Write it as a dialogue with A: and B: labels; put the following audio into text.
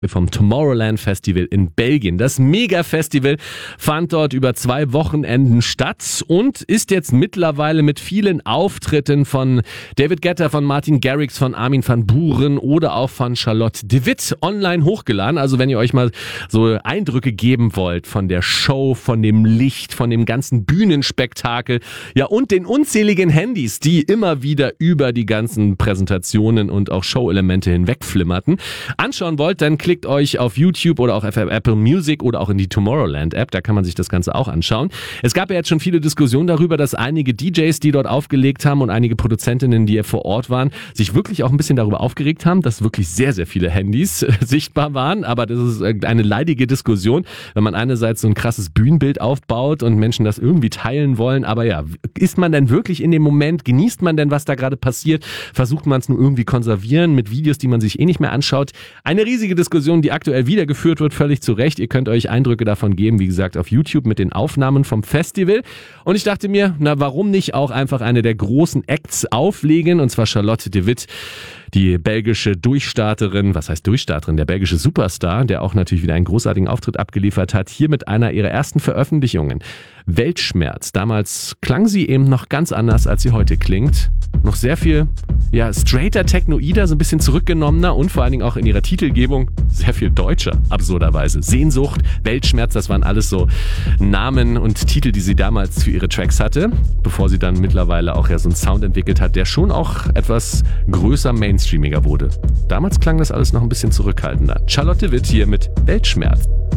A: vom Tomorrowland Festival in Belgien. Das Mega-Festival fand dort über 2 Wochenenden statt und ist jetzt mittlerweile mit vielen Auftritten von David Guetta, von Martin Garrix, von Armin van Buuren oder auch von Charlotte de Witt online hochgeladen. Also wenn ihr euch mal so Eindrücke geben wollt von der Show, von dem Licht, von dem ganzen Bühnenspektakel, ja, und den unzähligen Handys, die immer wieder über die ganzen Präsentationen und auch Show-Elemente hinwegflimmerten, anschauen wollt, dann klickt euch auf YouTube oder auch auf Apple Music oder auch in die Tomorrowland App, da kann man sich das Ganze auch anschauen. Es gab ja jetzt schon viele Diskussionen darüber, dass einige DJs, die dort aufgelegt haben und einige Produzentinnen, die ja vor Ort waren, sich wirklich auch ein bisschen darüber aufgeregt haben, dass wirklich sehr, sehr viele Handys sichtbar waren, aber das ist eine leidige Diskussion, wenn man einerseits so ein krasses Bühnenbild aufbaut und Menschen das irgendwie teilen wollen, aber ja, ist man denn wirklich in dem Moment, genießt man denn, was da gerade passiert, versucht man es nur irgendwie konservieren mit Videos, die man sich eh nicht mehr anschaut. Eine riesige Diskussion, die aktuell wieder geführt wird, völlig zu Recht. Ihr könnt euch Eindrücke davon geben, wie gesagt, auf YouTube mit den Aufnahmen vom Festival. Und ich dachte mir, na, warum nicht auch einfach eine der großen Acts auflegen, und zwar Charlotte de Witt, die belgische Durchstarterin, was heißt Durchstarterin, der belgische Superstar, der auch natürlich wieder einen großartigen Auftritt abgeliefert hat, hier mit einer ihrer ersten Veröffentlichungen. Weltschmerz. Damals klang sie eben noch ganz anders, als sie heute klingt. Noch sehr viel, ja, straighter, technoider, so ein bisschen zurückgenommener und vor allen Dingen auch in ihrer Titelgebung sehr viel deutscher, absurderweise. Sehnsucht, Weltschmerz, das waren alles so Namen und Titel, die sie damals für ihre Tracks hatte, bevor sie dann mittlerweile auch ja so einen Sound entwickelt hat, der schon auch etwas größer, mainstreamiger wurde. Damals klang das alles noch ein bisschen zurückhaltender. Charlotte Witt hier mit Weltschmerz.